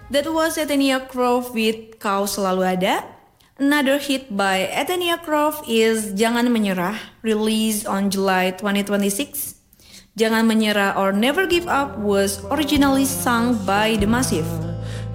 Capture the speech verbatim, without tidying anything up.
That was Ethenia Croft with Kau Selalu Ada. Another hit by Ethenia Croft is Jangan Menyerah, released on July twenty twenty-six. Jangan Menyerah or Never Give Up was originally sung by The Massive.